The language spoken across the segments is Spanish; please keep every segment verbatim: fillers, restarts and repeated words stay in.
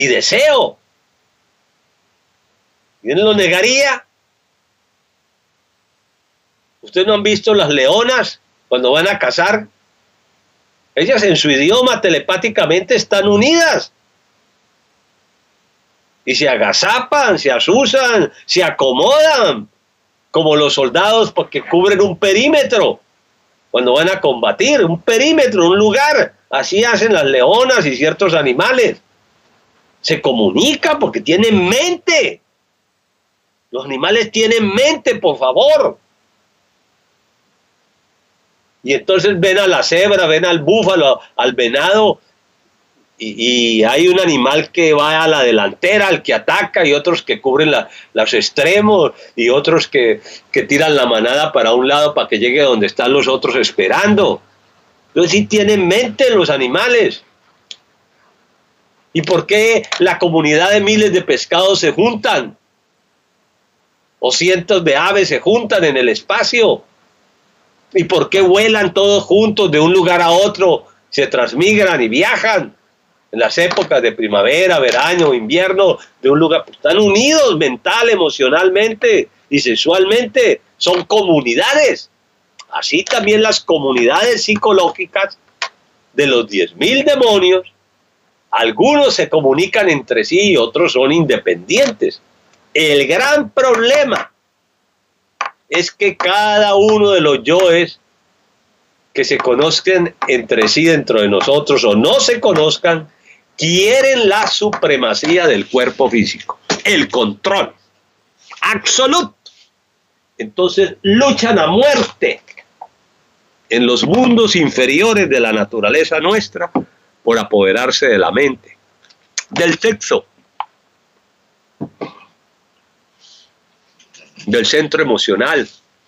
y deseo. ¿Quién lo negaría? ¿Ustedes no han visto las leonas cuando van a cazar? Ellas en su idioma telepáticamente están unidas. Y se agazapan, se asusan, se acomodan, como los soldados porque cubren un perímetro cuando van a combatir, un perímetro, un lugar. Así hacen las leonas y ciertos animales. Se comunican porque tienen mente. Los animales tienen mente, por favor. Y entonces ven a la cebra, ven al búfalo, al venado, y, y hay un animal que va a la delantera, al que ataca, y otros que cubren la, los extremos, y otros que, que tiran la manada para un lado para que llegue a donde están los otros esperando. Entonces sí tienen mente los animales. ¿Y por qué la comunidad de miles de pescados se juntan? O cientos de aves se juntan en el espacio. ¿Y por qué vuelan todos juntos de un lugar a otro? Se transmigran y viajan en las épocas de primavera, verano, invierno, de un lugar. Están unidos mental, emocionalmente y sexualmente. Son comunidades. Así también las comunidades psicológicas de los diez mil demonios. Algunos se comunican entre sí y otros son independientes. El gran problema es que cada uno de los yoes que se conozcan entre sí dentro de nosotros o no se conozcan, quieren la supremacía del cuerpo físico, el control absoluto. Entonces luchan a muerte en los mundos inferiores de la naturaleza nuestra por apoderarse de la mente, del sexo, del centro emocional.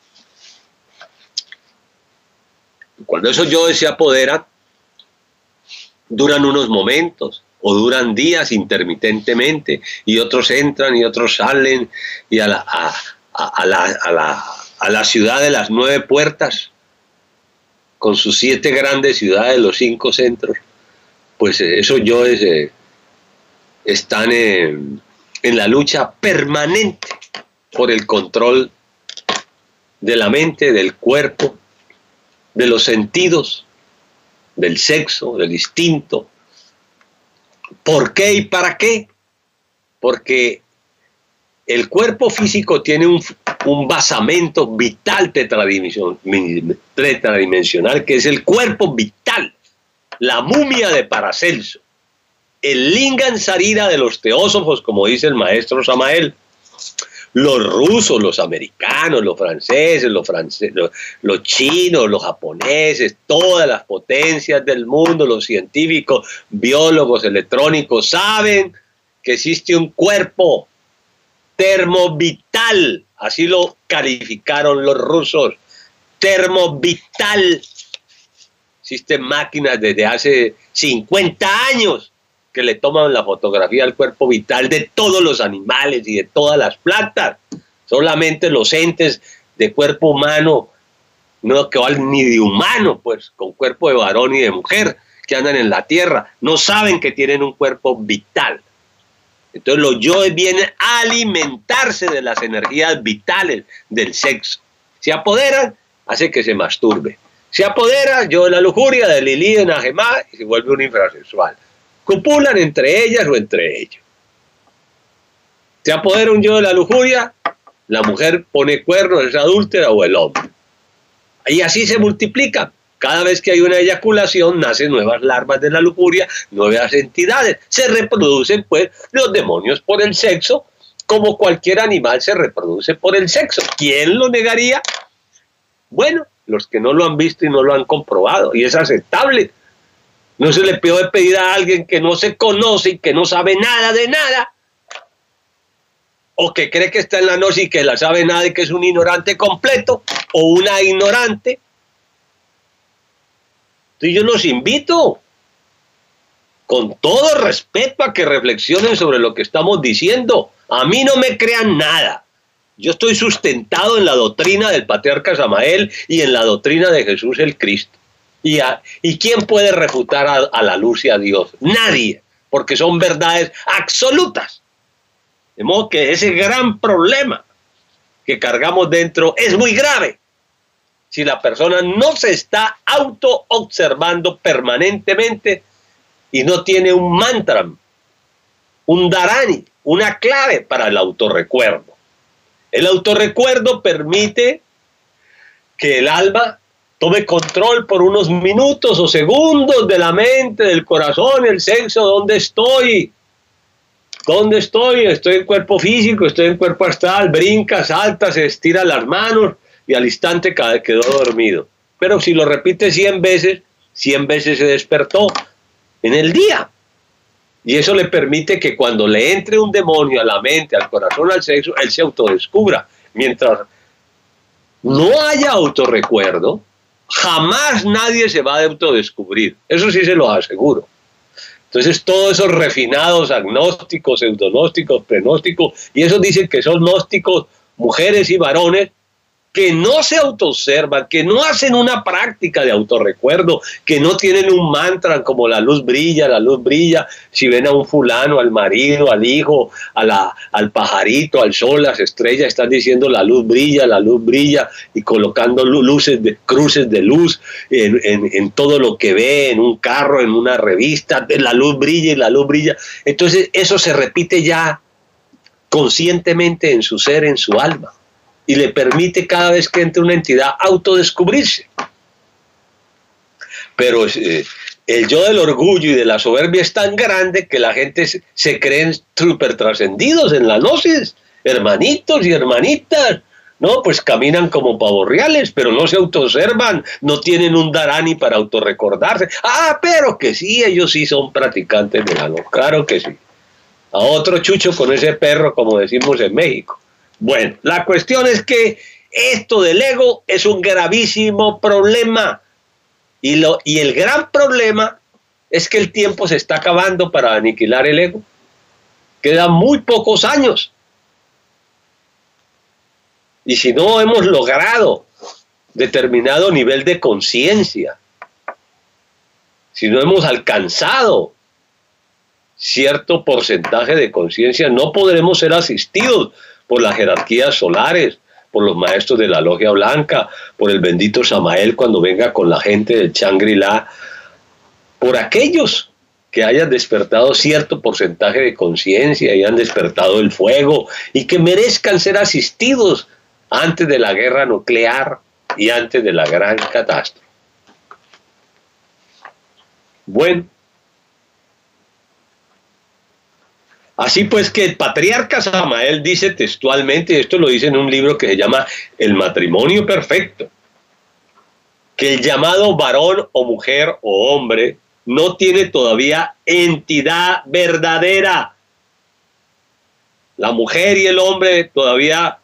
Cuando esos yoes se apoderan, duran unos momentos o duran días intermitentemente, y otros entran y otros salen, y a la, a, a, a la, a la, a la ciudad de las nueve puertas, con sus siete grandes ciudades, los cinco centros, pues esos yoes eh, están en, en la lucha permanente por el control de la mente, del cuerpo, de los sentidos, del sexo, del instinto. ¿Por qué y para qué? Porque el cuerpo físico tiene un, un basamento vital tetradimensional, que es el cuerpo vital, la mumia de Paracelso, el lingam sarira de los teósofos, como dice el maestro Samael. Los rusos, los americanos, los franceses, los, france los, los chinos, los japoneses, todas las potencias del mundo, los científicos, biólogos, electrónicos, saben que existe un cuerpo termovital, así lo calificaron los rusos, termovital. Existen máquinas desde hace cincuenta años que le toman la fotografía al cuerpo vital de todos los animales y de todas las plantas. Solamente los entes de cuerpo humano, no que van ni de humano, pues con cuerpo de varón y de mujer, que andan en la tierra, no saben que tienen un cuerpo vital. Entonces los yoes vienen a alimentarse de las energías vitales del sexo. Se apoderan, hace que se masturbe. Se apodera yo de la lujuria, de Lilí, de Najemá, y se vuelve un infrasexual. Copulan entre ellas o entre ellos. Se apodera un yo de la lujuria, la mujer pone cuernos, es adúltera, o el hombre. Y así se multiplican. Cada vez que hay una eyaculación, nacen nuevas larvas de la lujuria, nuevas entidades. Se reproducen, pues, los demonios por el sexo, como cualquier animal se reproduce por el sexo. ¿Quién lo negaría? Bueno, los que no lo han visto y no lo han comprobado, y es aceptable. No se le puede pedir a alguien que no se conoce y que no sabe nada de nada, o que cree que está en la noche y que la sabe nada y que es un ignorante completo, o una ignorante. Entonces yo los invito, con todo respeto, a que reflexionen sobre lo que estamos diciendo. A mí no me crean nada. Yo estoy sustentado en la doctrina del patriarca Samael y en la doctrina de Jesús el Cristo. ¿Y, a, ¿y quién puede refutar a, a la luz y a Dios? Nadie, porque son verdades absolutas. De modo que ese gran problema que cargamos dentro es muy grave si la persona no se está auto-observando permanentemente y no tiene un mantra, un dharani, una clave para el autorrecuerdo. El autorrecuerdo permite que el alma tome control por unos minutos o segundos de la mente, del corazón, el sexo. ¿Dónde estoy? ¿Dónde estoy? Estoy en cuerpo físico, estoy en cuerpo astral, brinca, salta, se estira las manos y al instante quedó dormido. Pero si lo repite cien veces, cien veces se despertó en el día. Y eso le permite que cuando le entre un demonio a la mente, al corazón, al sexo, él se autodescubra. Mientras no haya autorrecuerdo, jamás nadie se va a autodescubrir. Eso sí se lo aseguro. Entonces todos esos refinados agnósticos, pseudonósticos, prenósticos, y esos dicen que son gnósticos, mujeres y varones, que no se autoobservan, que no hacen una práctica de autorrecuerdo, que no tienen un mantra como la luz brilla, la luz brilla, si ven a un fulano, al marido, al hijo, a la, al pajarito, al sol, las estrellas, están diciendo la luz brilla, la luz brilla, y colocando luces de, cruces de luz en, en, en todo lo que ve, en un carro, en una revista, la luz brilla y la luz brilla. Entonces eso se repite ya conscientemente en su ser, en su alma, y le permite cada vez que entre una entidad autodescubrirse. Pero eh, el yo del orgullo y de la soberbia es tan grande que la gente se, se creen súper trascendidos en la gnosis, hermanitos y hermanitas, ¿no? Pues caminan como pavos reales, pero no se autoobservan, no tienen un dharani para autorrecordarse. Ah, pero que sí, ellos sí son practicantes de la gnosis, claro que sí. A otro chucho con ese perro, como decimos en México. Bueno, la cuestión es que esto del ego es un gravísimo problema. Y, lo, y el gran problema es que el tiempo se está acabando para aniquilar el ego. Quedan muy pocos años. Y si no hemos logrado determinado nivel de conciencia, si no hemos alcanzado cierto porcentaje de conciencia, no podremos ser asistidos por las jerarquías solares, por los maestros de la logia blanca, por el bendito Samael cuando venga con la gente del Shangri-La, por aquellos que hayan despertado cierto porcentaje de conciencia, hayan despertado el fuego y que merezcan ser asistidos antes de la guerra nuclear y antes de la gran catástrofe. Bueno, así pues que el patriarca Samael dice textualmente, y esto lo dice en un libro que se llama El matrimonio perfecto, que el llamado varón o mujer o hombre no tiene todavía entidad verdadera. La mujer y el hombre todavía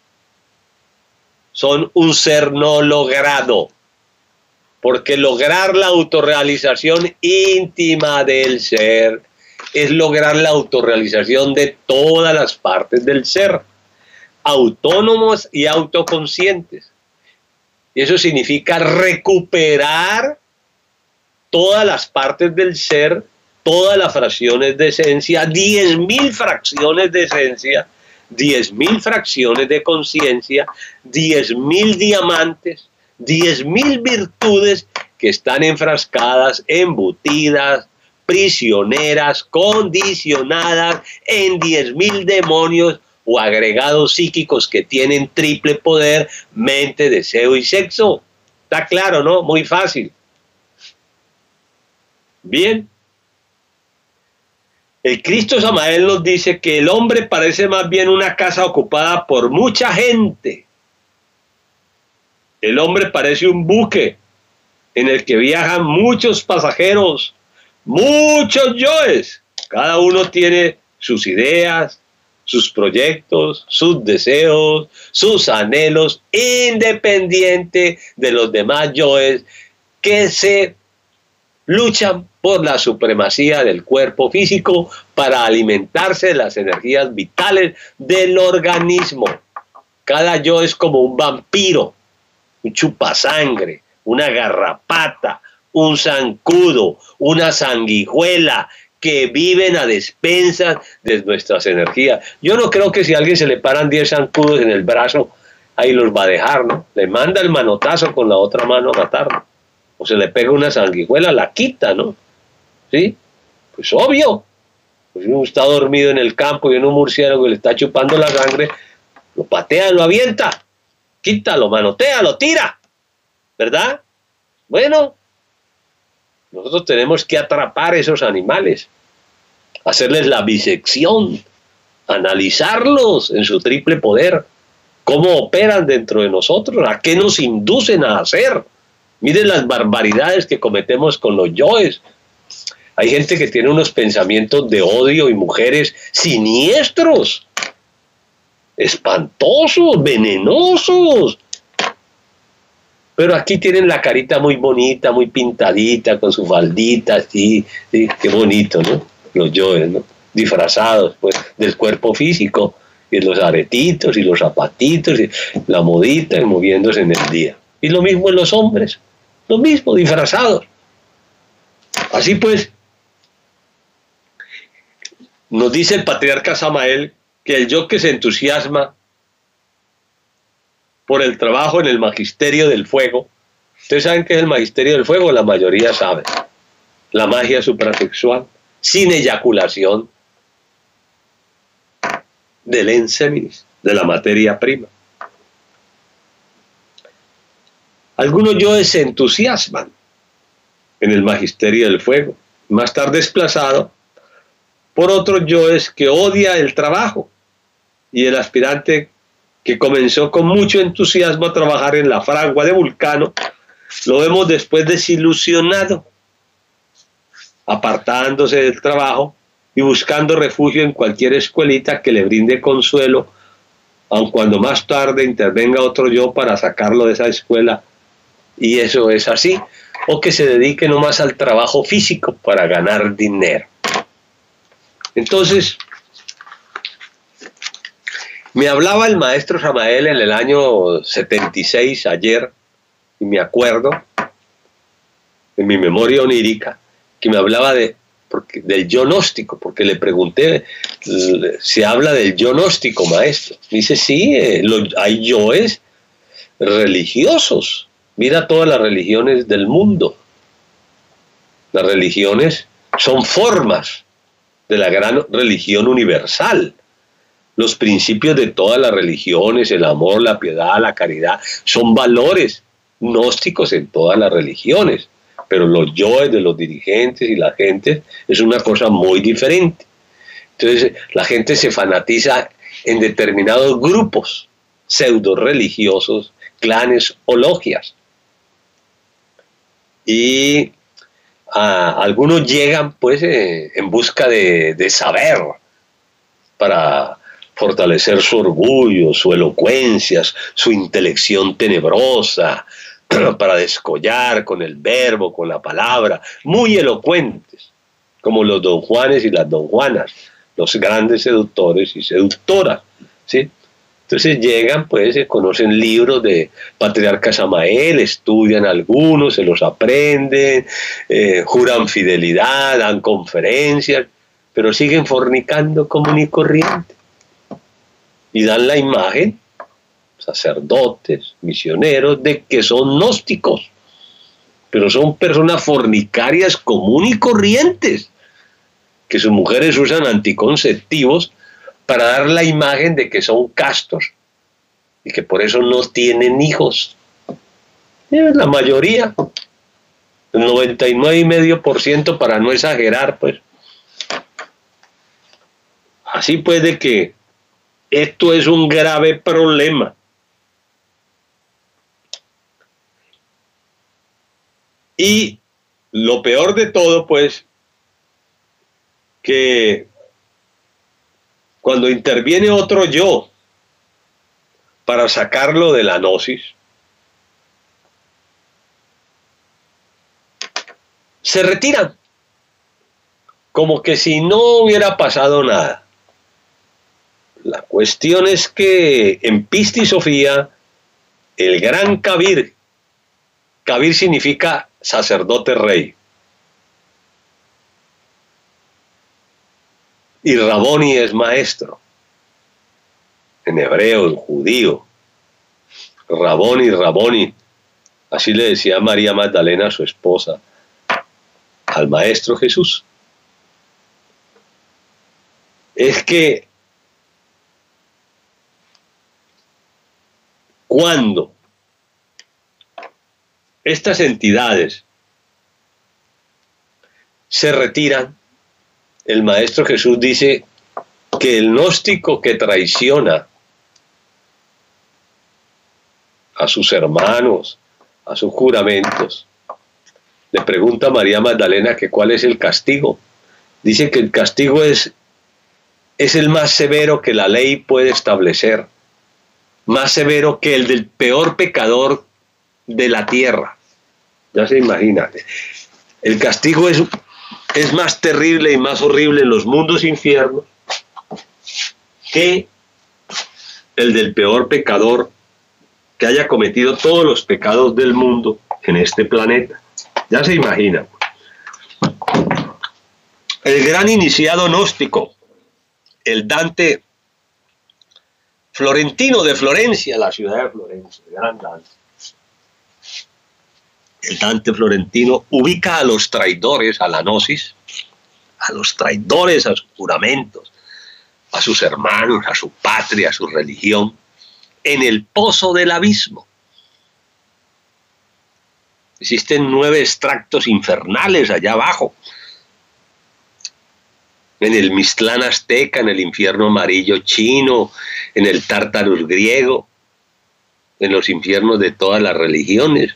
son un ser no logrado, porque lograr la autorrealización íntima del ser es lograr la autorrealización de todas las partes del ser, autónomos y autoconscientes. Y eso significa recuperar todas las partes del ser, todas las fracciones de esencia, diez mil fracciones de esencia, diez mil fracciones de conciencia, diez mil diamantes, diez mil virtudes que están enfrascadas, embutidas, prisioneras, condicionadas en diez mil demonios o agregados psíquicos que tienen triple poder, mente, deseo y sexo. Está claro, ¿no? Muy fácil. Bien. El Cristo Samael nos dice que el hombre parece más bien una casa ocupada por mucha gente. El hombre parece un buque en el que viajan muchos pasajeros, muchos yoes. Cada uno tiene sus ideas, sus proyectos, sus deseos, sus anhelos, independiente de los demás yoes que se luchan por la supremacía del cuerpo físico para alimentarse de las energías vitales del organismo. Cada yo es como un vampiro, un chupasangre, una garrapata, un zancudo, una sanguijuela que viven a despensas de nuestras energías. Yo no creo que si a alguien se le paran diez zancudos en el brazo, ahí los va a dejar, ¿no? Le manda el manotazo con la otra mano a matarlo. O se le pega una sanguijuela, la quita, ¿no? ¿Sí? Pues obvio. Pues uno está dormido en el campo y viene un murciélago y le está chupando la sangre, lo patea, lo avienta, quita, lo manotea, lo tira, ¿verdad? Bueno, nosotros tenemos que atrapar esos animales, hacerles la bisección, analizarlos en su triple poder, cómo operan dentro de nosotros, a qué nos inducen a hacer. Miren las barbaridades que cometemos con los yoes. Hay gente que tiene unos pensamientos de odio y mujeres siniestros, espantosos, venenosos. Pero aquí tienen la carita muy bonita, muy pintadita, con su faldita, así, sí, qué bonito, ¿no? Los yoes, ¿no? Disfrazados, pues, del cuerpo físico, y los aretitos, y los zapatitos, y la modita, y moviéndose en el día. Y lo mismo en los hombres, lo mismo, disfrazados. Así pues, nos dice el patriarca Samael que el yo que se entusiasma por el trabajo en el magisterio del fuego. Ustedes saben qué es el magisterio del fuego, la mayoría sabe. La magia suprasexual, sin eyaculación, del enseminis, de la materia prima. Algunos yoes se entusiasman en el magisterio del fuego, más tarde desplazado por otros yoes que odia el trabajo, y el aspirante que comenzó con mucho entusiasmo a trabajar en la fragua de Vulcano, lo vemos después desilusionado, apartándose del trabajo y buscando refugio en cualquier escuelita que le brinde consuelo, aun cuando más tarde intervenga otro yo para sacarlo de esa escuela, y eso es así, o que se dedique nomás al trabajo físico para ganar dinero. Entonces, me hablaba el maestro Samael en el año setenta y seis, ayer, y me acuerdo, en mi memoria onírica, que me hablaba de, porque, del yo gnóstico, porque le pregunté, ¿se habla del yo gnóstico, maestro? Me dice, sí, eh, lo, hay yoes religiosos. Mira todas las religiones del mundo. Las religiones son formas de la gran religión universal. Los principios de todas las religiones, el amor, la piedad, la caridad, son valores gnósticos en todas las religiones. Pero los yoes de los dirigentes y la gente es una cosa muy diferente. Entonces la gente se fanatiza en determinados grupos pseudo religiosos, clanes o logias. Y a, algunos llegan pues eh, en busca de, de saber, para fortalecer su orgullo, su elocuencia, su intelección tenebrosa, para descollar con el verbo, con la palabra, muy elocuentes, como los don Juanes y las don Juanas, los grandes seductores y seductoras, ¿sí? Entonces llegan, pues, se conocen libros de patriarca Samael, estudian algunos, se los aprenden, eh, juran fidelidad, dan conferencias, pero siguen fornicando común y corriente. Y dan la imagen, sacerdotes, misioneros, de que son gnósticos, pero son personas fornicarias común y corrientes, que sus mujeres usan anticonceptivos para dar la imagen de que son castos y que por eso no tienen hijos. La mayoría, el noventa y nueve coma cinco por ciento, para no exagerar, pues. Así pues, de que esto es un grave problema. Y lo peor de todo, pues, que cuando interviene otro yo para sacarlo de la gnosis, se retiran, como que si no hubiera pasado nada. La cuestión es que en Pista y Sofía, el gran Kabir, Kabir significa sacerdote rey, Y Raboni es maestro. En hebreo, en judío. Raboni, Raboni. Así le decía María Magdalena, su esposa, al Maestro Jesús. Es que cuando estas entidades se retiran, el Maestro Jesús dice que el gnóstico que traiciona a sus hermanos, a sus juramentos, le pregunta a María Magdalena que cuál es el castigo. Dice que el castigo es, es el más severo que la ley puede establecer, más severo que el del peor pecador de la tierra. Ya se imagina. El castigo es, es más terrible y más horrible en los mundos infiernos que el del peor pecador que haya cometido todos los pecados del mundo en este planeta. Ya se imagina. El gran iniciado gnóstico, el Dante Florentino de Florencia, la ciudad de Florencia, el gran Dante. El Dante Florentino ubica a los traidores a la gnosis, a los traidores a sus juramentos, a sus hermanos, a su patria, a su religión, en el pozo del abismo. Existen nueve extractos infernales allá abajo, en el Mixtlán azteca, en el infierno amarillo chino, en el Tártarus griego, en los infiernos de todas las religiones.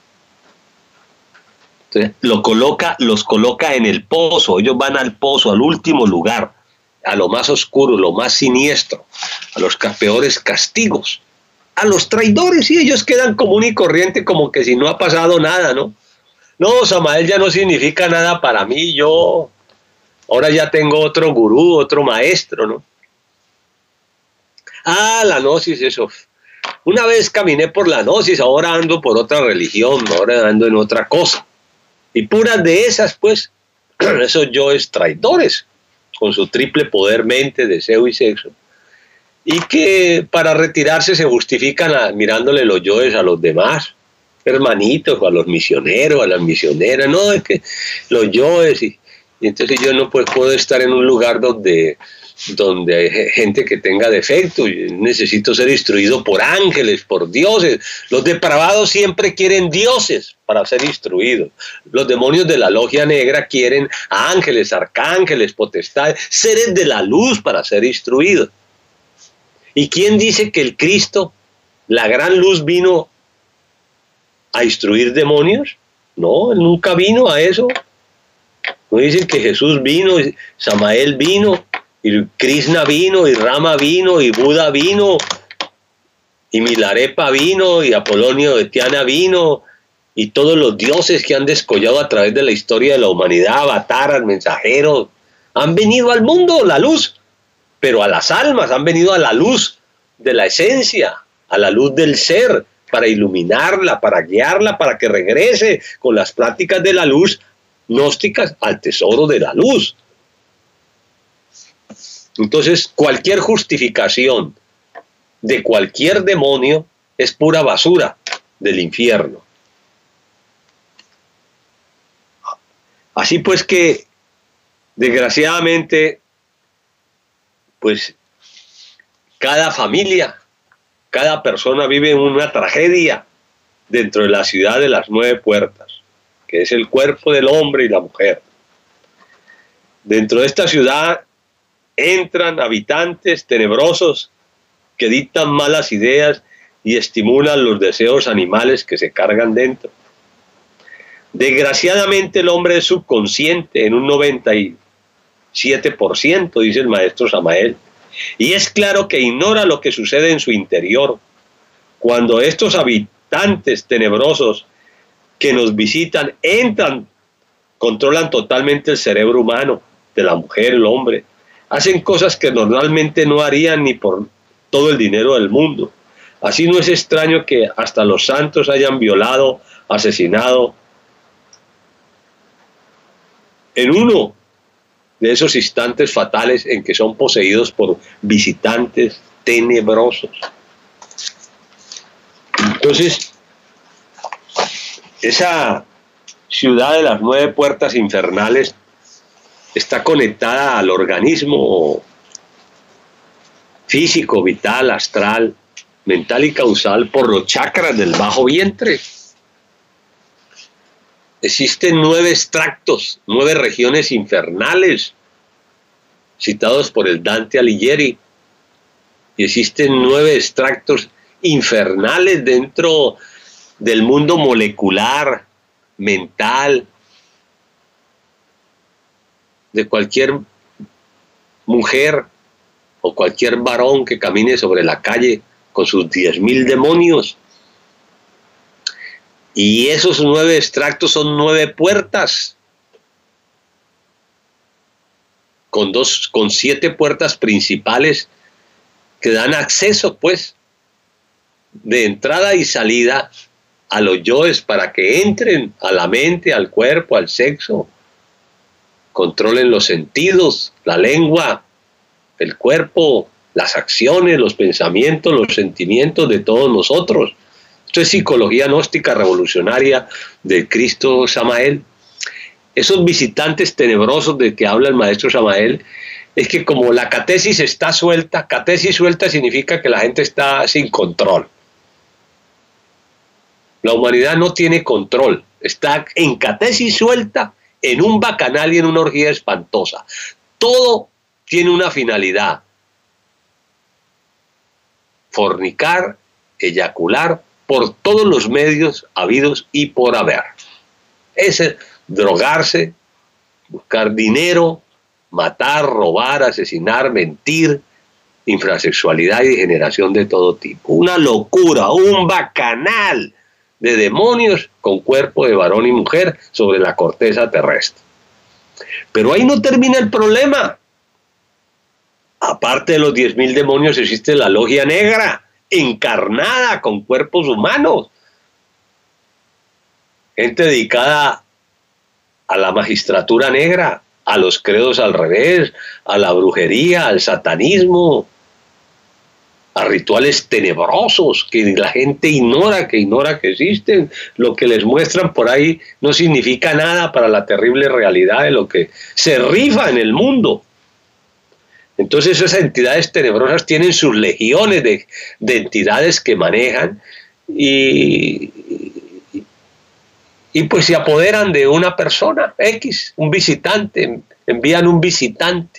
Entonces, lo coloca, los coloca en el pozo, ellos van al pozo, al último lugar, a lo más oscuro, lo más siniestro, a los peores castigos, a los traidores, y ellos quedan común y corriente como que si no ha pasado nada, ¿no? No, Samael ya no significa nada para mí, yo ahora ya tengo otro gurú, otro maestro, ¿no? Ah, la gnosis, eso. Una vez caminé por la gnosis, ahora ando por otra religión, ahora ando en otra cosa. Y puras de esas, pues, esos yoes traidores, con su triple poder, mente, deseo y sexo, y que para retirarse se justifican a, mirándole los yoes a los demás, hermanitos, o a los misioneros, a las misioneras, no, es que los yoes, y, y entonces yo no pues, puedo estar en un lugar donde, donde hay gente que tenga defecto, yo necesito ser instruido por ángeles, por dioses. Los depravados siempre quieren dioses para ser instruidos. Los demonios de la logia negra quieren ángeles, arcángeles, potestades, seres de la luz para ser instruidos. ¿Y quién dice que el Cristo, la gran luz, vino a instruir demonios? No, él nunca vino a eso. No dicen que Jesús vino, Samael vino, y Krishna vino, y Rama vino, y Buda vino, y Milarepa vino, y Apolonio de Tiana vino, y todos los dioses que han descollado a través de la historia de la humanidad, avataras, mensajeros, han venido al mundo, la luz, pero a las almas, han venido a la luz de la esencia, a la luz del ser, para iluminarla, para guiarla, para que regrese con las pláticas de la luz gnósticas al tesoro de la luz. Entonces, cualquier justificación de cualquier demonio es pura basura del infierno. Así pues que, desgraciadamente, pues cada familia, cada persona vive una tragedia dentro de la ciudad de las nueve puertas, que es el cuerpo del hombre y la mujer. Dentro de esta ciudad entran habitantes tenebrosos que dictan malas ideas y estimulan los deseos animales que se cargan dentro. Desgraciadamente el hombre es subconsciente en un noventa y siete por ciento, dice el maestro Samael, y es claro que ignora lo que sucede en su interior. Cuando estos habitantes tenebrosos que nos visitan entran, controlan totalmente el cerebro humano, de la mujer, el hombre, hacen cosas que normalmente no harían ni por todo el dinero del mundo. Así no es extraño que hasta los santos hayan violado, asesinado. En uno de esos instantes fatales en que son poseídos por visitantes tenebrosos. Entonces, esa ciudad de las nueve puertas infernales está conectada al organismo físico, vital, astral, mental y causal por los chakras del bajo vientre. Existen nueve extractos, nueve regiones infernales, citados por el Dante Alighieri, y existen nueve extractos infernales dentro del mundo molecular, mental, de cualquier mujer o cualquier varón que camine sobre la calle con sus diez mil demonios. Y esos nueve extractos son nueve puertas, con, dos, con siete puertas principales que dan acceso, pues, de entrada y salida a los yoes para que entren a la mente, al cuerpo, al sexo, controlen los sentidos, la lengua, el cuerpo, las acciones, los pensamientos, los sentimientos de todos nosotros. Esto es psicología gnóstica revolucionaria del Cristo Samael. Esos visitantes tenebrosos de que habla el maestro Samael, es que como la catesis está suelta, catesis suelta significa que la gente está sin control. La humanidad no tiene control, está en catesis suelta, en un bacanal y en una orgía espantosa. Todo tiene una finalidad: fornicar, eyacular, por todos los medios habidos y por haber. Es drogarse, buscar dinero, matar, robar, asesinar, mentir, infrasexualidad y degeneración de todo tipo. Una locura, un bacanal de demonios con cuerpo de varón y mujer sobre la corteza terrestre. Pero ahí no termina el problema. Aparte de los diez mil demonios existe la logia negra, encarnada con cuerpos humanos. Gente dedicada a la magistratura negra, a los credos al revés, a la brujería, al satanismo, a rituales tenebrosos que la gente ignora, que ignora que existen. Lo que les muestran por ahí no significa nada para la terrible realidad de lo que se rifa en el mundo. Entonces esas entidades tenebrosas tienen sus legiones de, de entidades que manejan y, y, y pues se apoderan de una persona X, un visitante, envían un visitante.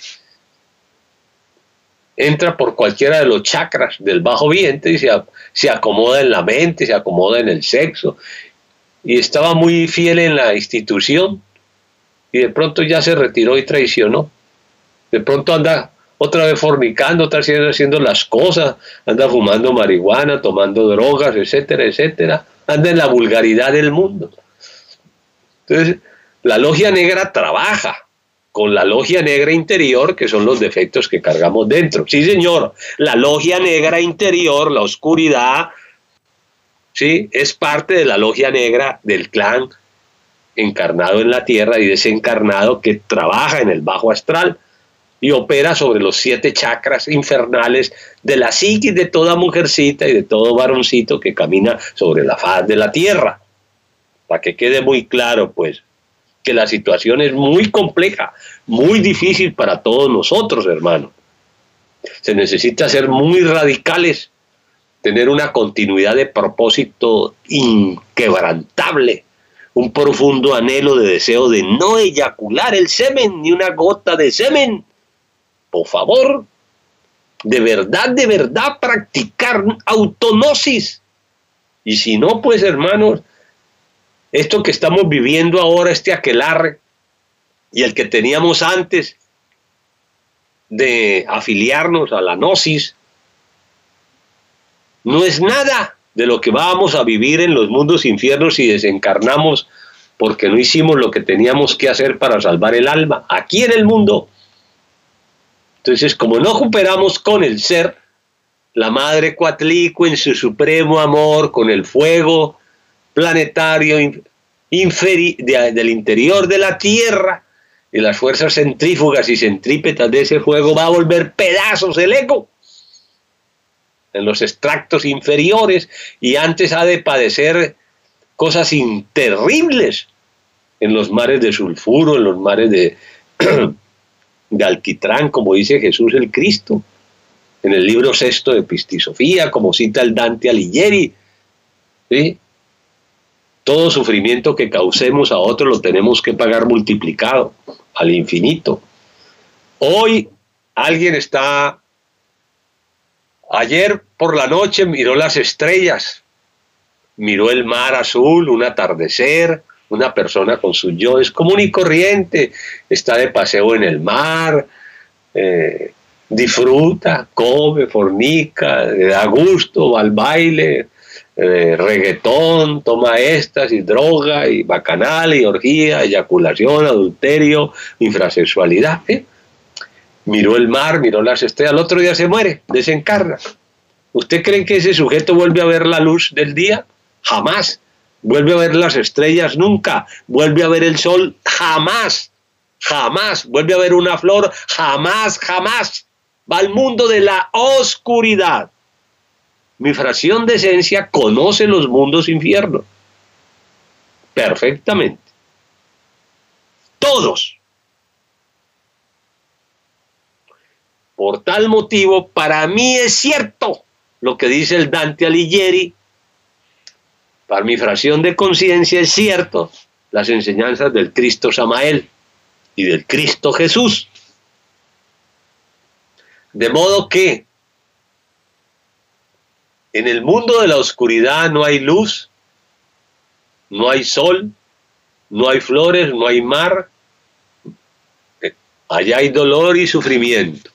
Entra por cualquiera de los chakras del bajo vientre y se, se acomoda en la mente, se acomoda en el sexo. Y estaba muy fiel en la institución y de pronto ya se retiró y traicionó. De pronto anda otra vez fornicando, otra vez haciendo las cosas, anda fumando marihuana, tomando drogas, etcétera, etcétera. Anda en la vulgaridad del mundo. Entonces, la logia negra trabaja con la logia negra interior, que son los defectos que cargamos dentro. Sí, señor, la logia negra interior, la oscuridad, sí, es parte de la logia negra del clan encarnado en la tierra y desencarnado que trabaja en el bajo astral y opera sobre los siete chakras infernales de la psiquis de toda mujercita y de todo varoncito que camina sobre la faz de la tierra. Para que quede muy claro, pues, que la situación es muy compleja, muy difícil para todos nosotros, hermanos. Se necesita ser muy radicales, tener una continuidad de propósito inquebrantable, un profundo anhelo de deseo de no eyacular el semen, ni una gota de semen. Por favor, de verdad, de verdad, practicar autognosis. Y si no, pues, hermanos, esto que estamos viviendo ahora, este aquelarre, y el que teníamos antes de afiliarnos a la gnosis, no es nada de lo que vamos a vivir en los mundos infiernos si desencarnamos porque no hicimos lo que teníamos que hacer para salvar el alma aquí en el mundo. Entonces, como no cooperamos con el ser, la Madre Coatlicue en su supremo amor, con el fuego planetario inferi de, del interior de la Tierra, y las fuerzas centrífugas y centrípetas de ese fuego va a volver pedazos el ego en los extractos inferiores, y antes ha de padecer cosas terribles en los mares de sulfuro, en los mares de, de alquitrán, como dice Jesús el Cristo, en el libro sexto de Pistisofía, como cita el Dante Alighieri, ¿sí? Todo sufrimiento que causemos a otros lo tenemos que pagar multiplicado al infinito. Hoy alguien está, ayer por la noche miró las estrellas, miró el mar azul, un atardecer, una persona con su yo es común y corriente, está de paseo en el mar, eh, disfruta, come, fornica, le da gusto, va al baile, eh, reggaetón, toma éxtasis, droga, y bacanal, y orgía, eyaculación, adulterio, infrasexualidad. ¿eh? Miró el mar, miró las estrellas, al otro día se muere, desencarna. ¿Usted cree que ese sujeto vuelve a ver la luz del día? Jamás. ¿Vuelve a ver las estrellas? Nunca. ¿Vuelve a ver el sol? Jamás. Jamás. ¿Vuelve a ver una flor? Jamás, jamás. Va al mundo de la oscuridad. Mi fracción de esencia conoce los mundos infiernos perfectamente. Todos. Por tal motivo, para mí es cierto lo que dice el Dante Alighieri. Para mi fracción de conciencia es cierto las enseñanzas del Cristo Samael y del Cristo Jesús. De modo que en el mundo de la oscuridad no hay luz, no hay sol, no hay flores, no hay mar. Allá hay dolor y sufrimiento.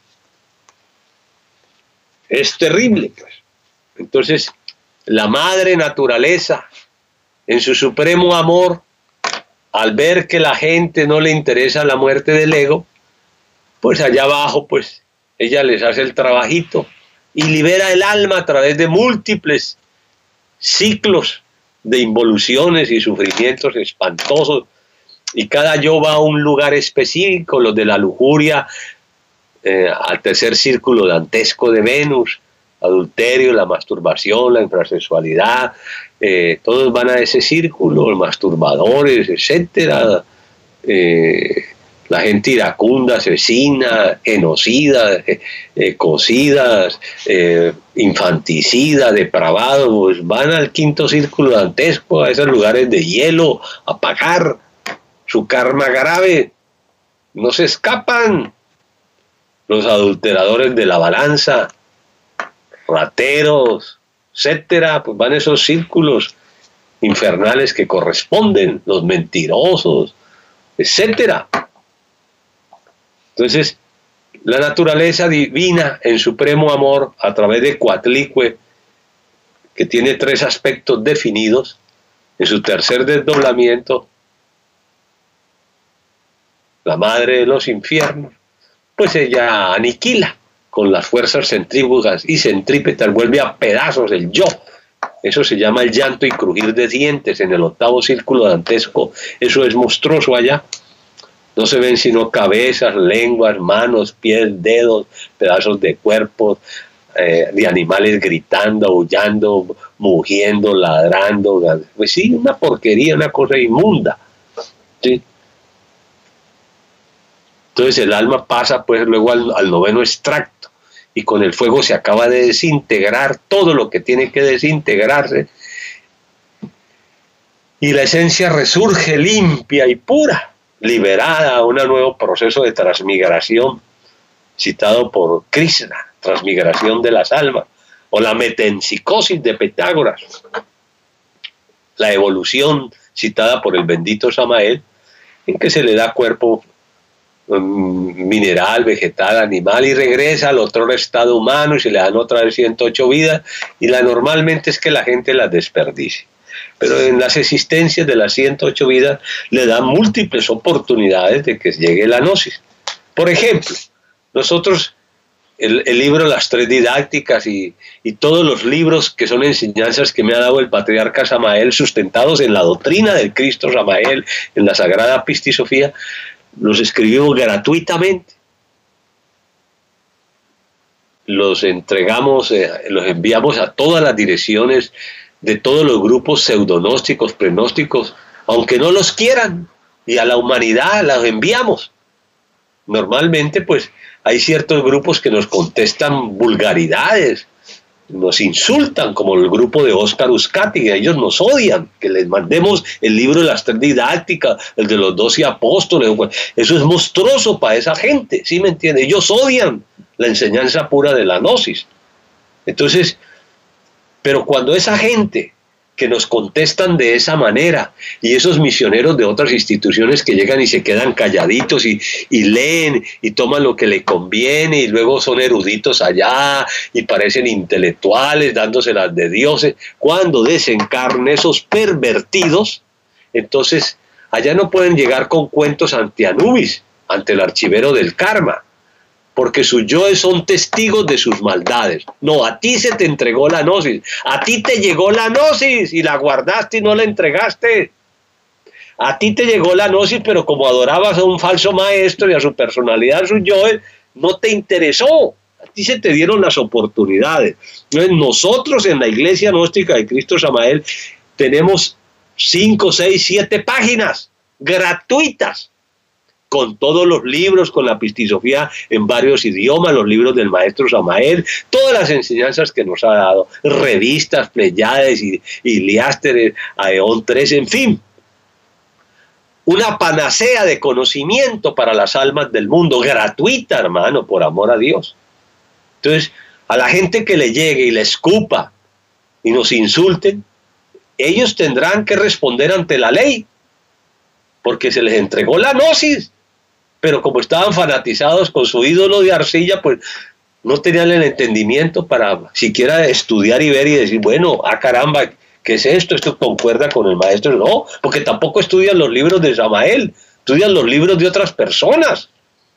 Es terrible, pues. Entonces, la madre naturaleza, en su supremo amor, al ver que la gente no le interesa la muerte del ego, pues allá abajo, pues, ella les hace el trabajito y libera el alma a través de múltiples ciclos de involuciones y sufrimientos espantosos, y cada yo va a un lugar específico, los de la lujuria, eh, al tercer círculo dantesco de Venus, adulterio, la masturbación, la infrasexualidad, eh, todos van a ese círculo, los masturbadores, etcétera, eh, la gente iracunda, asesina, genocida, eh, eh, cocidas, eh, infanticida, depravados, pues van al quinto círculo dantesco, a esos lugares de hielo, a pagar su karma grave, no se escapan. Los adulteradores de la balanza, rateros, etcétera, pues van esos círculos infernales que corresponden, los mentirosos, etcétera. Entonces, la naturaleza divina en supremo amor, a través de Coatlicue, que tiene tres aspectos definidos, en su tercer desdoblamiento, la madre de los infiernos, pues ella aniquila con las fuerzas centrífugas y centrípetas, vuelve a pedazos el yo. Eso se llama el llanto y crujir de dientes en el octavo círculo dantesco. Eso es monstruoso allá. No se ven sino cabezas, lenguas, manos, pies, dedos, pedazos de cuerpos, eh, de animales gritando, aullando, mugiendo, ladrando. Pues sí, una porquería, una cosa inmunda. ¿Sí? Entonces el alma pasa pues luego al, al noveno extracto, y con el fuego se acaba de desintegrar todo lo que tiene que desintegrarse, y la esencia resurge limpia y pura, liberada a un nuevo proceso de transmigración citado por Krishna, transmigración de las almas, o la metempsicosis de Pitágoras, la evolución citada por el bendito Samael, en que se le da cuerpo mineral, vegetal, animal, y regresa al otro estado humano y se le dan otra vez ciento ocho vidas, y la normalmente es que la gente las desperdicie. Pero en las existencias de las ciento ocho vidas le dan múltiples oportunidades de que llegue la gnosis. Por ejemplo, nosotros, el, el libro Las Tres Didácticas y, y todos los libros que son enseñanzas que me ha dado el patriarca Samael, sustentados en la doctrina del Cristo Samael, en la Sagrada Pistisofía, los escribimos gratuitamente, los entregamos, eh, los enviamos a todas las direcciones de todos los grupos pseudonósticos, prenósticos, aunque no los quieran, y a la humanidad los enviamos. Normalmente pues hay ciertos grupos que nos contestan vulgaridades, nos insultan, como el grupo de Óscar Uzcategui, ellos nos odian, que les mandemos el libro de las tres didácticas, el de los doce apóstoles, eso es monstruoso para esa gente, ¿sí me entiende? Ellos odian la enseñanza pura de la gnosis. Entonces, pero cuando esa gente que nos contestan de esa manera, y esos misioneros de otras instituciones que llegan y se quedan calladitos y, y leen y toman lo que le conviene y luego son eruditos allá y parecen intelectuales dándoselas de dioses, cuando desencarnen esos pervertidos, entonces allá no pueden llegar con cuentos ante Anubis, ante el archivero del karma, porque sus yoes son testigos de sus maldades. No, a ti se te entregó la gnosis, a ti te llegó la gnosis y la guardaste y no la entregaste. A ti te llegó la gnosis, pero como adorabas a un falso maestro y a su personalidad, a sus yoes, no te interesó. A ti se te dieron las oportunidades. Entonces nosotros en la Iglesia Gnóstica de Cristo Samael tenemos cinco, seis, siete páginas gratuitas, con todos los libros, con la pistisofía en varios idiomas, los libros del maestro Samael, todas las enseñanzas que nos ha dado, revistas, Pleiades, Iliásteres, Aeón tres, en fin, una panacea de conocimiento para las almas del mundo, gratuita, hermano, por amor a Dios. Entonces, a la gente que le llegue y le escupa y nos insulten, ellos tendrán que responder ante la ley, porque se les entregó la gnosis. Pero como estaban fanatizados con su ídolo de arcilla, pues no tenían el entendimiento para siquiera estudiar y ver y decir, bueno, ah caramba, ¿qué es esto? Esto concuerda con el maestro. No, porque tampoco estudian los libros de Samael, estudian los libros de otras personas.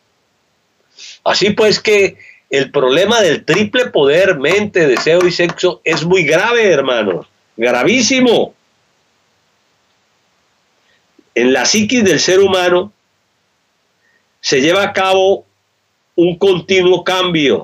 Así pues que el problema del triple poder, mente, deseo y sexo es muy grave, hermanos, gravísimo. En la psiquis del ser humano se lleva a cabo un continuo cambio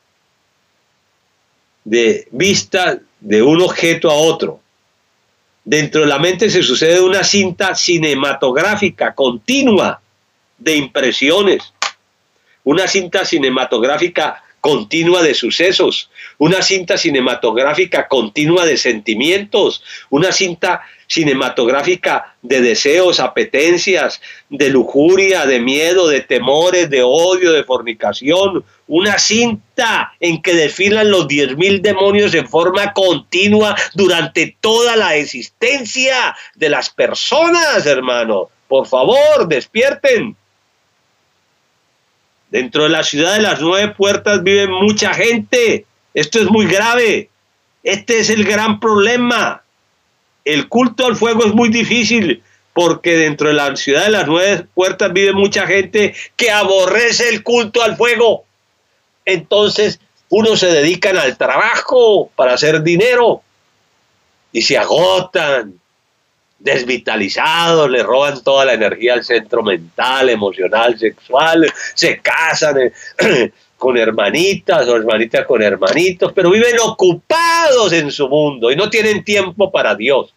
de vista de un objeto a otro. Dentro de la mente se sucede una cinta cinematográfica continua de impresiones, una cinta cinematográfica continua de sucesos, una cinta cinematográfica continua de sentimientos, una cinta cinematográfica de deseos, apetencias, de lujuria, de miedo, de temores, de odio, de fornicación, una cinta en que desfilan los diez mil demonios en forma continua durante toda la existencia de las personas, hermano. Por favor, despierten. Dentro de la ciudad de las nueve puertas vive mucha gente. Esto es muy grave. Este es el gran problema. El culto al fuego es muy difícil porque dentro de la ciudad de las nueve puertas vive mucha gente que aborrece el culto al fuego. Entonces, unos se dedican al trabajo para hacer dinero y se agotan, desvitalizados, le roban toda la energía al centro mental, emocional, sexual, se casan eh, con hermanitas o hermanitas con hermanitos, pero viven ocupados en su mundo y no tienen tiempo para Dios.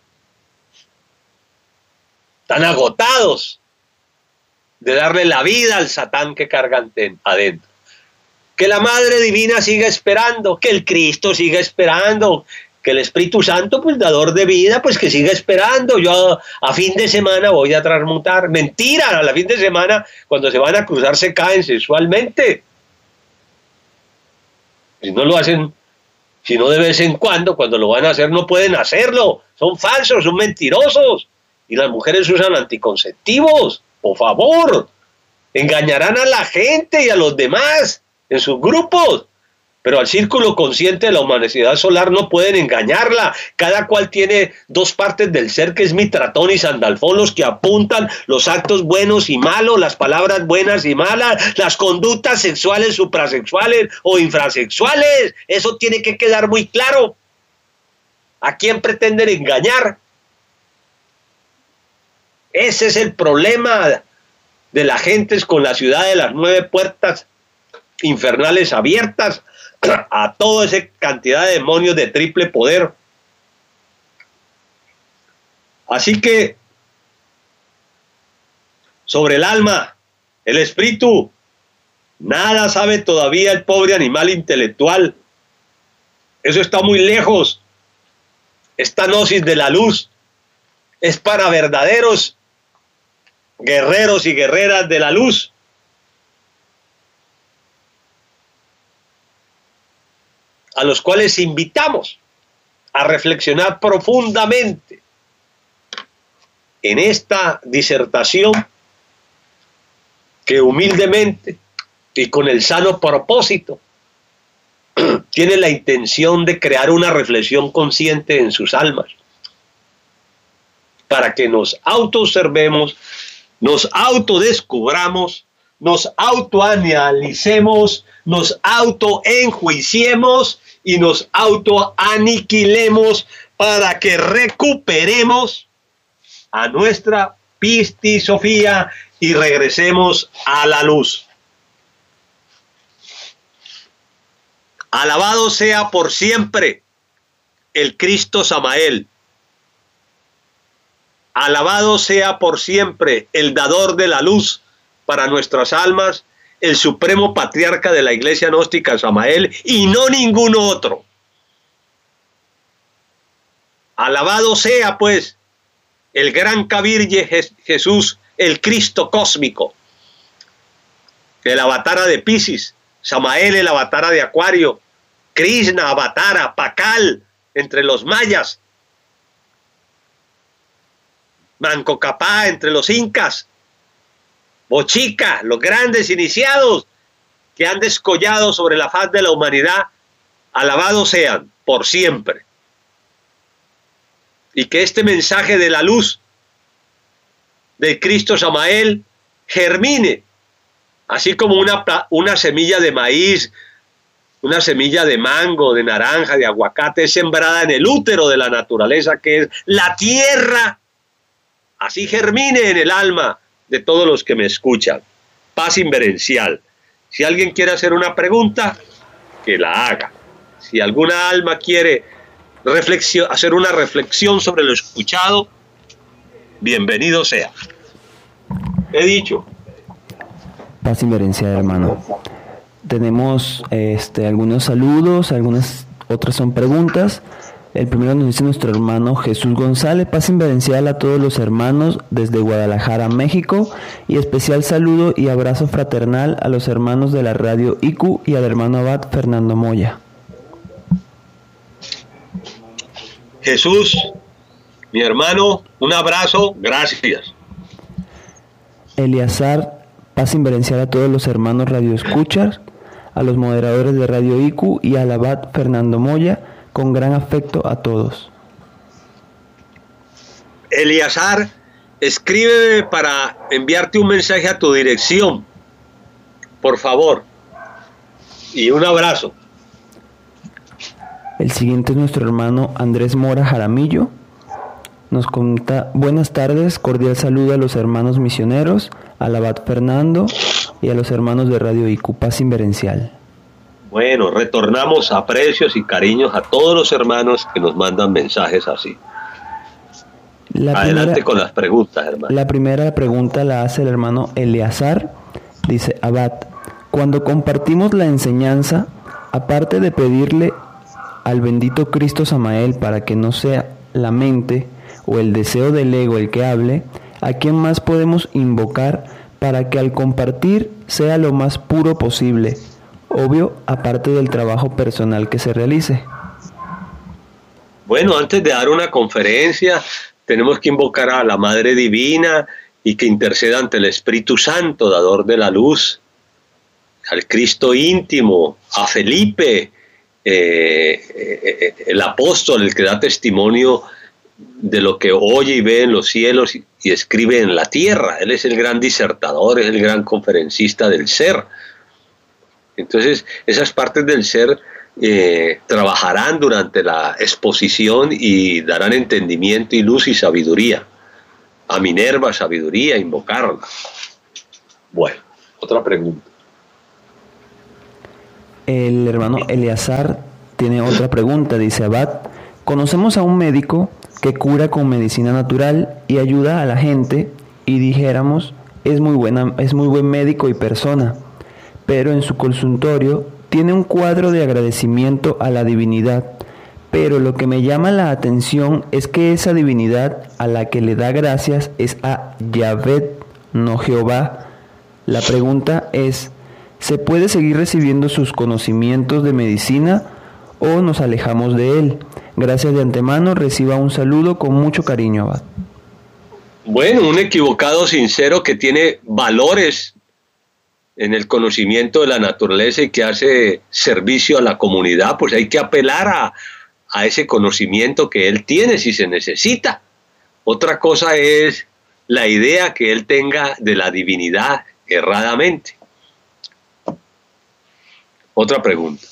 Están agotados de darle la vida al Satán que cargan adentro. Que la Madre Divina siga esperando, que el Cristo siga esperando, que el Espíritu Santo, pues dador de vida, pues que siga esperando. Yo a, a fin de semana voy a transmutar. Mentira, a la fin de semana, cuando se van a cruzar, se caen sexualmente. Si no lo hacen, si no de vez en cuando, cuando lo van a hacer, no pueden hacerlo. Son falsos, son mentirosos. Y las mujeres usan anticonceptivos, por favor. Engañarán a la gente y a los demás en sus grupos. Pero al círculo consciente de la humanidad solar no pueden engañarla. Cada cual tiene dos partes del ser, que es Mitratón y Sandalfón, los que apuntan los actos buenos y malos, las palabras buenas y malas, las conductas sexuales, suprasexuales o infrasexuales. Eso tiene que quedar muy claro. ¿A quién pretenden engañar? Ese es el problema de las gentes con la ciudad de las nueve puertas infernales abiertas a toda esa cantidad de demonios de triple poder. Así que sobre el alma, el espíritu, nada sabe todavía el pobre animal intelectual. Eso está muy lejos. Esta gnosis de la luz es para verdaderos guerreros y guerreras de la luz. A los cuales invitamos a reflexionar profundamente en esta disertación que humildemente y con el sano propósito tiene la intención de crear una reflexión consciente en sus almas, para que nos autoobservemos, nos autodescubramos, nos autoanalicemos, nos autoenjuiciemos y nos autoaniquilemos para que recuperemos a nuestra pistisofía y regresemos a la luz. Alabado sea por siempre el Cristo Samael. Alabado sea por siempre el dador de la luz para nuestras almas, el supremo patriarca de la iglesia gnóstica Samael, y no ningún otro. Alabado sea pues el gran Kabirye Jesús, el Cristo cósmico, el avatara de Piscis, Samael el avatara de Acuario, Krishna avatara, Pakal entre los mayas, Manco Cápac entre los incas, Bochica, los grandes iniciados que han descollado sobre la faz de la humanidad, alabados sean por siempre. Y que este mensaje de la luz del Cristo Samael germine, así como una, una semilla de maíz, una semilla de mango, de naranja, de aguacate, es sembrada en el útero de la naturaleza, que es la tierra. Así germine en el alma de todos los que me escuchan. Paz inverencial. Si alguien quiere hacer una pregunta, que la haga. Si alguna alma quiere reflexión, hacer una reflexión sobre lo escuchado, bienvenido sea. He dicho. Paz inverencial, hermano. Tenemos este, algunos saludos, algunas otras son preguntas. El primero nos dice nuestro hermano Jesús González: paz inverencial a todos los hermanos desde Guadalajara, México, y especial saludo y abrazo fraternal a los hermanos de la radio I Q y al hermano abad Fernando Moya. Jesús, mi hermano, un abrazo, gracias. Eliazar: paz inverencial a todos los hermanos radioescuchas, a los moderadores de radio I Q y al abad Fernando Moya, con gran afecto a todos. Eliazar, escríbeme para enviarte un mensaje a tu dirección, por favor, y un abrazo. El siguiente es nuestro hermano Andrés Mora Jaramillo. Nos comenta: buenas tardes, cordial saludo a los hermanos misioneros, al abad Fernando y a los hermanos de radio I Q. Paz inverencial. Bueno, retornamos aprecios y cariños a todos los hermanos que nos mandan mensajes así. La Adelante primera, con las preguntas, hermano. La primera pregunta la hace el hermano Eleazar. Dice: abad, cuando compartimos la enseñanza, aparte de pedirle al bendito Cristo Samael para que no sea la mente o el deseo del ego el que hable, ¿a quién más podemos invocar para que al compartir sea lo más puro posible? Obvio, aparte del trabajo personal que se realice. Bueno, antes de dar una conferencia, tenemos que invocar a la Madre Divina y que interceda ante el Espíritu Santo, dador de la luz, al Cristo íntimo, a Felipe, eh, eh, el apóstol, el que da testimonio de lo que oye y ve en los cielos y, y escribe en la tierra. Él es el gran disertador, es el gran conferencista del ser. Entonces, esas partes del ser eh, trabajarán durante la exposición y darán entendimiento y luz y sabiduría. A Minerva, sabiduría, invocarla. Bueno, otra pregunta. El hermano Eleazar tiene otra pregunta, dice Abad, conocemos a un médico que cura con medicina natural y ayuda a la gente y dijéramos, es muy buena, es muy buen médico y persona, pero en su consultorio tiene un cuadro de agradecimiento a la divinidad, pero lo que me llama la atención es que esa divinidad a la que le da gracias es a Yahvé, no Jehová. La pregunta es, ¿se puede seguir recibiendo sus conocimientos de medicina o nos alejamos de él? Gracias de antemano, reciba un saludo con mucho cariño, Abad. Bueno, un equivocado sincero que tiene valores en el conocimiento de la naturaleza y que hace servicio a la comunidad, pues hay que apelar a, a ese conocimiento que él tiene si se necesita. Otra cosa es la idea que él tenga de la divinidad erradamente. Otra pregunta.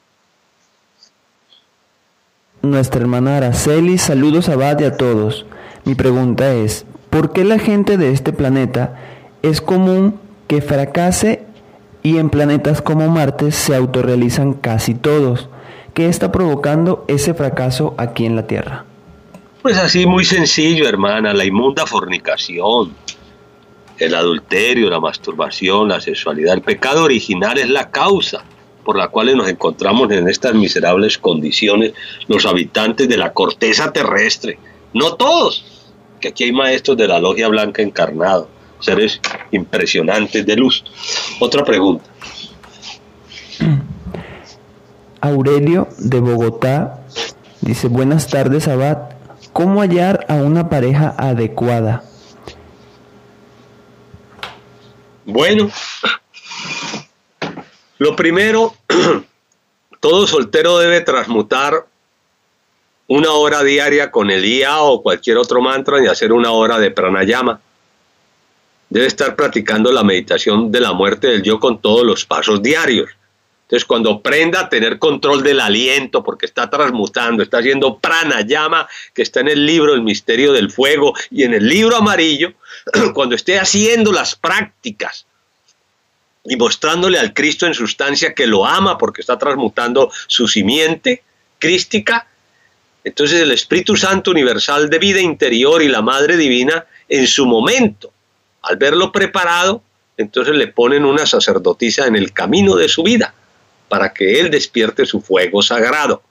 Nuestra hermana Araceli, saludos a Abad y a todos. Mi pregunta es, ¿por qué la gente de este planeta es común que fracase y en planetas como Marte se autorrealizan casi todos? ¿Qué está provocando ese fracaso aquí en la Tierra? Pues así muy sencillo, hermana, la inmunda fornicación, el adulterio, la masturbación, la sexualidad, el pecado original es la causa por la cual nos encontramos en estas miserables condiciones los habitantes de la corteza terrestre. No todos, que aquí hay maestros de la Logia Blanca encarnados, seres impresionantes de luz. Otra pregunta. Aurelio de Bogotá dice, buenas tardes, Abad. ¿Cómo hallar a una pareja adecuada? Bueno, lo primero, todo soltero debe transmutar una hora diaria con el I A o cualquier otro mantra y hacer una hora de pranayama. Debe estar practicando la meditación de la muerte del yo con todos los pasos diarios. Entonces, cuando aprenda a tener control del aliento, porque está transmutando, está haciendo pranayama, que está en el libro El Misterio del Fuego y en el libro amarillo, cuando esté haciendo las prácticas y mostrándole al Cristo en sustancia que lo ama porque está transmutando su simiente crística, entonces el Espíritu Santo universal de vida interior y la Madre Divina, en su momento, al verlo preparado, entonces le ponen una sacerdotisa en el camino de su vida, para que él despierte su fuego sagrado.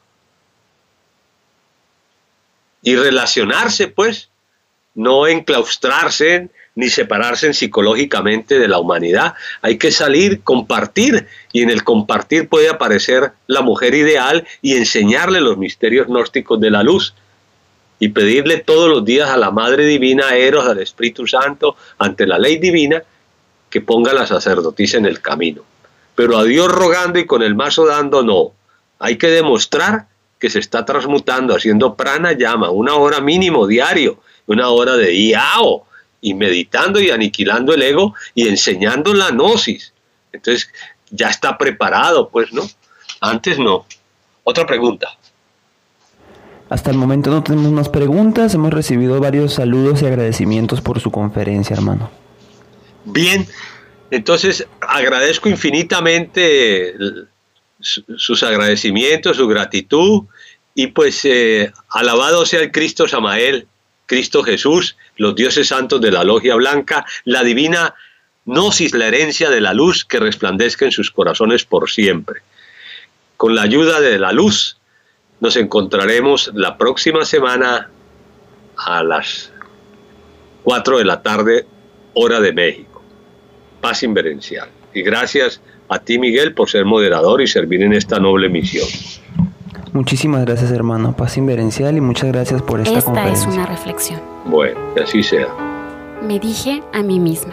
Y relacionarse, pues, no enclaustrarse ni separarse psicológicamente de la humanidad. Hay que salir, compartir, y en el compartir puede aparecer la mujer ideal y enseñarle los misterios gnósticos de la luz. Y pedirle todos los días a la Madre Divina, a Eros, al Espíritu Santo, ante la ley divina, que ponga a la sacerdotisa en el camino. Pero a Dios rogando y con el mazo dando, no. Hay que demostrar que se está transmutando, haciendo pranayama, una hora mínimo diario, una hora de I A O, y meditando y aniquilando el ego y enseñando la gnosis. Entonces ya está preparado, pues, ¿no? Antes no. Otra pregunta. Hasta el momento no tenemos más preguntas. Hemos recibido varios saludos y agradecimientos por su conferencia, hermano. Bien. Entonces, agradezco infinitamente sus agradecimientos, su gratitud, y pues eh, alabado sea el Cristo Samael, Cristo Jesús, los dioses santos de la Logia Blanca, la divina gnosis, la herencia de la luz que resplandezca en sus corazones por siempre. Con la ayuda de la luz, nos encontraremos la próxima semana a las cuatro de la tarde, hora de México. Paz inverencial. Y gracias a ti, Miguel, por ser moderador y servir en esta noble misión. Muchísimas gracias, hermano. Paz inverencial y muchas gracias por esta, esta conferencia. Esta es una reflexión. Bueno, que así sea. Me dije a mí misma.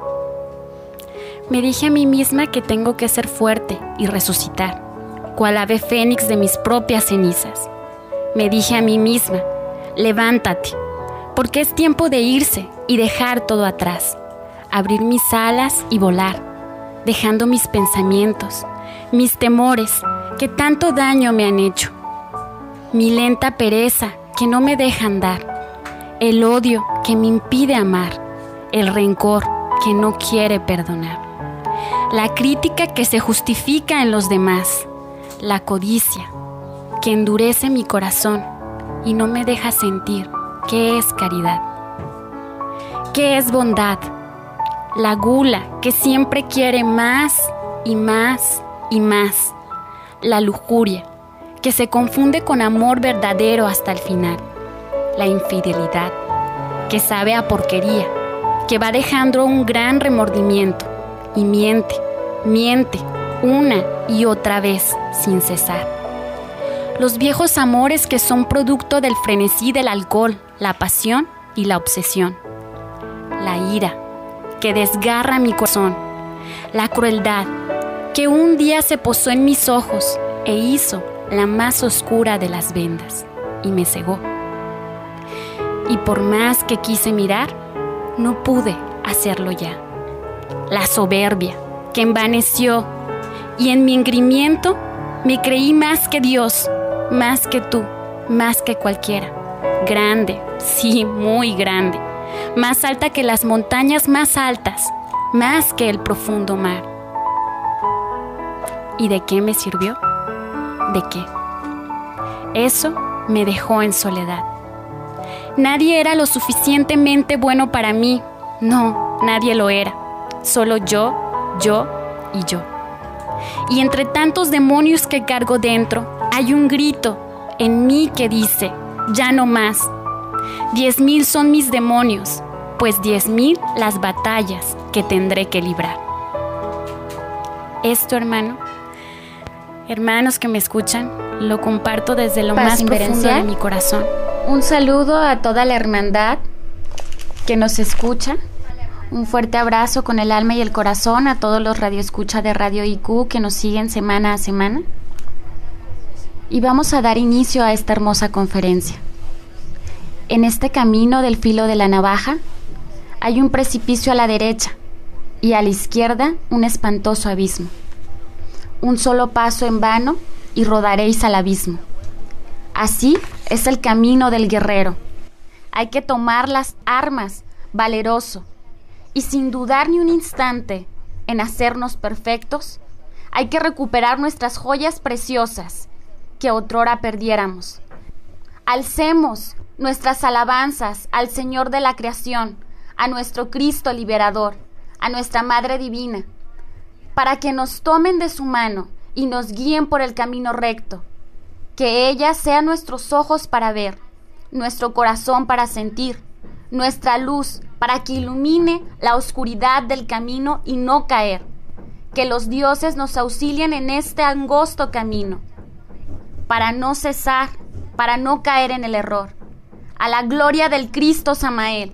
Me dije a mí misma que tengo que ser fuerte y resucitar, cual ave fénix de mis propias cenizas. Me dije a mí misma, levántate, porque es tiempo de irse y dejar todo atrás. Abrir mis alas y volar, dejando mis pensamientos, mis temores que tanto daño me han hecho, mi lenta pereza que no me deja andar, el odio que me impide amar, el rencor que no quiere perdonar, la crítica que se justifica en los demás, la codicia que endurece mi corazón y no me deja sentir qué es caridad, qué es bondad, la gula que siempre quiere más y más y más, la lujuria que se confunde con amor verdadero hasta el final, la infidelidad que sabe a porquería, que va dejando un gran remordimiento y miente, miente una y otra vez sin cesar. Los viejos amores que son producto del frenesí del alcohol, la pasión y la obsesión. La ira que desgarra mi corazón, la crueldad que un día se posó en mis ojos e hizo la más oscura de las vendas y me cegó. Y por más que quise mirar, no pude hacerlo ya. La soberbia que envaneció y en mi engrimiento me creí más que Dios, más que tú, más que cualquiera. Grande, sí, muy grande. Más alta que las montañas más altas, más que el profundo mar. ¿Y de qué me sirvió? ¿De qué? Eso me dejó en soledad. Nadie era lo suficientemente bueno para mí. No, nadie lo era. Solo yo, yo y yo. Y entre tantos demonios que cargo dentro, hay un grito en mí que dice, ya no más. Diez mil son mis demonios, pues diez mil las batallas que tendré que librar. Esto, hermano, hermanos que me escuchan, lo comparto desde lo más profundo de mi corazón. Un saludo a toda la hermandad que nos escucha. Un fuerte abrazo con el alma y el corazón a todos los radioescuchas de Radio I Q que nos siguen semana a semana. Y vamos a dar inicio a esta hermosa conferencia. En este camino del filo de la navaja hay un precipicio a la derecha y a la izquierda un espantoso abismo. Un solo paso en vano y rodaréis al abismo. Así es el camino del guerrero. Hay que tomar las armas, valeroso, y sin dudar ni un instante en hacernos perfectos, hay que recuperar nuestras joyas preciosas que otrora perdiéramos. Alcemos nuestras alabanzas al Señor de la creación, a nuestro Cristo liberador, a nuestra Madre Divina, para que nos tomen de su mano y nos guíen por el camino recto, que ella sea nuestros ojos para ver, nuestro corazón para sentir, nuestra luz para que ilumine la oscuridad del camino y no caer, que los dioses nos auxilien en este angosto camino, para no cesar, para no caer en el error, a la gloria del Cristo Samael.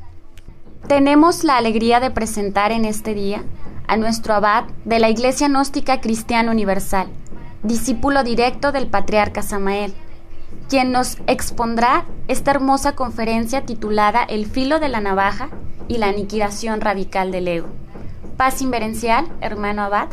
Tenemos la alegría de presentar en este día a nuestro abad de la Iglesia Gnóstica Cristiana Universal, discípulo directo del Patriarca Samael, quien nos expondrá esta hermosa conferencia titulada El filo de la navaja y la aniquilación radical del ego. Paz inverencial, hermano abad.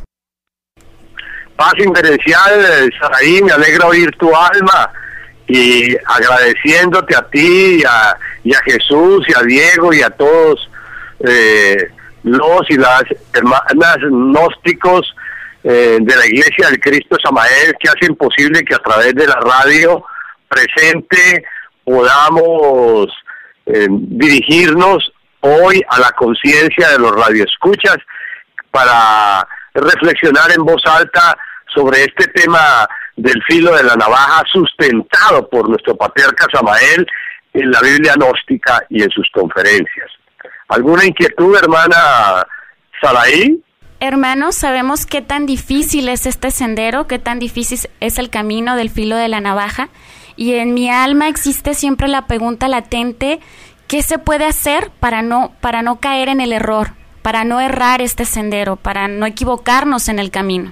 Paz inverencial, Saraí, me alegra oír tu alma y agradeciéndote a ti y a, y a Jesús y a Diego y a todos eh, los y las hermanas gnósticos eh, de la Iglesia del Cristo Samael que hacen posible que a través de la radio presente podamos eh, dirigirnos hoy a la conciencia de los radioescuchas para reflexionar en voz alta sobre este tema del filo de la navaja sustentado por nuestro patriarca Samael en la Biblia gnóstica y en sus conferencias. ¿Alguna inquietud, hermana Saraí? Hermanos, sabemos qué tan difícil es este sendero, qué tan difícil es el camino del filo de la navaja, y en mi alma existe siempre la pregunta latente, ¿qué se puede hacer para no, para no caer en el error, para no errar este sendero, para no equivocarnos en el camino?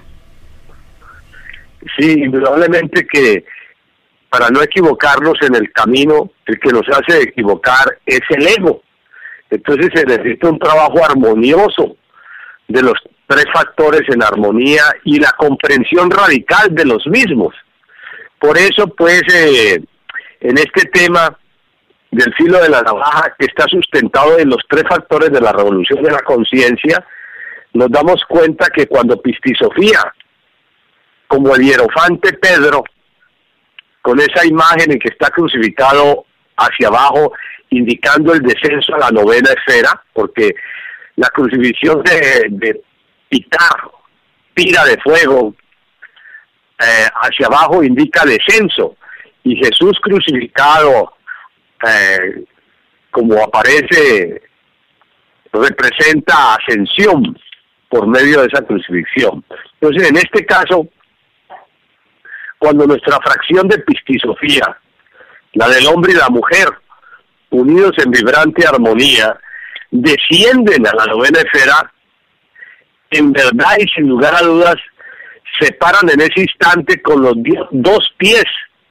Sí, indudablemente que para no equivocarnos en el camino, el que nos hace equivocar es el ego. Entonces se necesita un trabajo armonioso de los tres factores en armonía y la comprensión radical de los mismos. Por eso, pues, eh, en este tema del filo de la navaja, que está sustentado en los tres factores de la revolución de la conciencia, nos damos cuenta que cuando Pistisofía, como el hierofante Pedro, con esa imagen en que está crucificado hacia abajo, indicando el descenso a la novena esfera, porque la crucifixión de, de pitar, tira de fuego, eh, hacia abajo indica descenso, y Jesús crucificado, eh, como aparece, representa ascensión por medio de esa crucifixión. Entonces, en este caso, cuando nuestra fracción de Pistisofía, la del hombre y la mujer, unidos en vibrante armonía, descienden a la novena esfera, en verdad y sin lugar a dudas, se paran en ese instante con los dos pies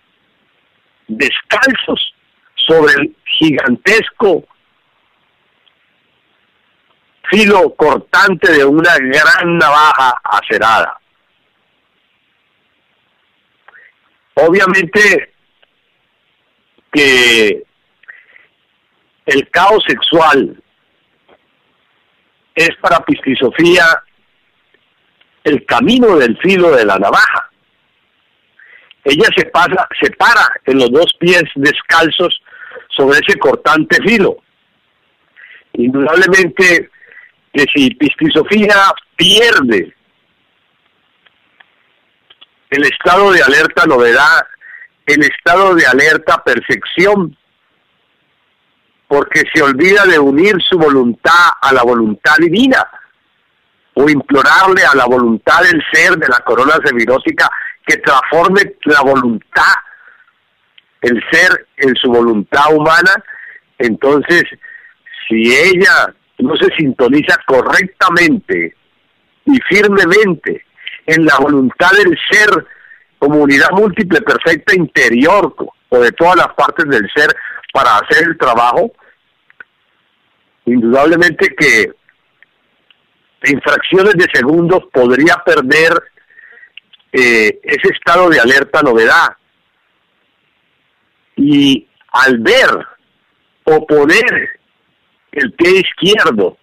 descalzos sobre el gigantesco filo cortante de una gran navaja acerada. Obviamente que el caos sexual es para Pistisofía el camino del filo de la navaja. Ella se pasa, se para en los dos pies descalzos sobre ese cortante filo. Indudablemente que si Pistisofía pierde el estado de alerta novedad, el estado de alerta perfección, porque se olvida de unir su voluntad a la voluntad divina, o implorarle a la voluntad del ser de la corona sefirótica que transforme la voluntad, el ser en su voluntad humana. Entonces, si ella no se sintoniza correctamente y firmemente en la voluntad del ser como unidad múltiple perfecta interior o de todas las partes del ser para hacer el trabajo, indudablemente que en fracciones de segundos podría perder eh, ese estado de alerta novedad. Y al ver o poner el pie izquierdo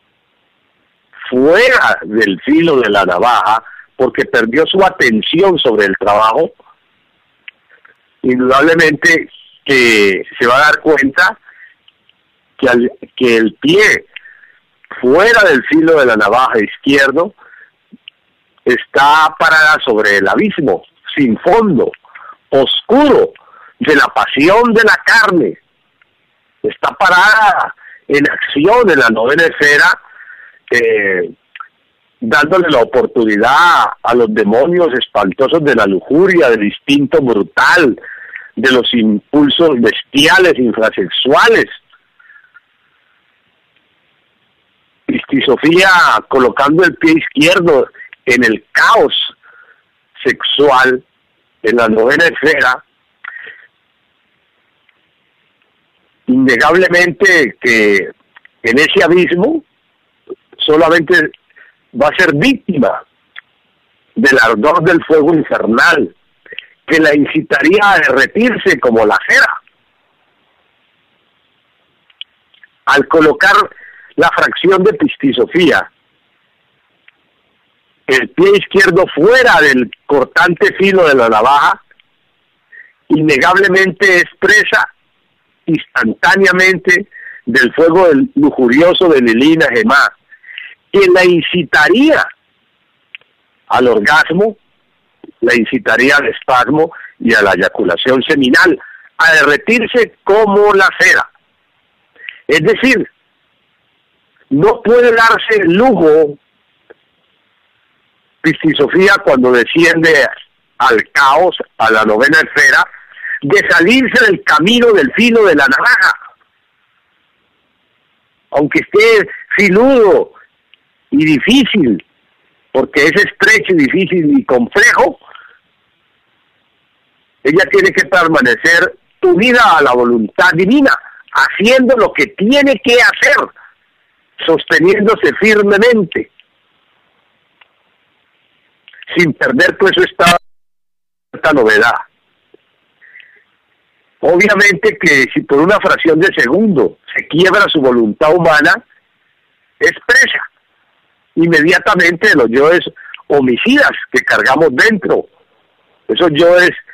fuera del filo de la navaja, porque perdió su atención sobre el trabajo, indudablemente que se va a dar cuenta que, al, que el pie fuera del filo de la navaja izquierdo está parada sobre el abismo, sin fondo, oscuro, de la pasión de la carne. Está parada en acción en la novena esfera, eh, dándole la oportunidad a los demonios espantosos de la lujuria, del instinto brutal, de los impulsos bestiales, infrasexuales. Pistisofía colocando el pie izquierdo en el caos sexual, en la novena esfera, innegablemente que en ese abismo solamente va a ser víctima del ardor del fuego infernal, que la incitaría a derretirse como la cera. Al colocar la fracción de Pistisofía, el pie izquierdo fuera del cortante filo de la navaja, innegablemente es presa instantáneamente del fuego del lujurioso de Lilina Gemá, que la incitaría al orgasmo, la incitaría al espasmo y a la eyaculación seminal, a derretirse como la cera. Es decir, no puede darse el lujo Pistisofía cuando desciende al caos, a la novena esfera, de salirse del camino del filo de la navaja. Aunque esté filudo y difícil, porque es estrecho y difícil y complejo, ella tiene que permanecer unida a la voluntad divina, haciendo lo que tiene que hacer, sosteniéndose firmemente, sin perder pues esta, esta novedad. Obviamente que si por una fracción de segundo se quiebra su voluntad humana, es presa inmediatamente de los yoes homicidas que cargamos dentro. Esos yoes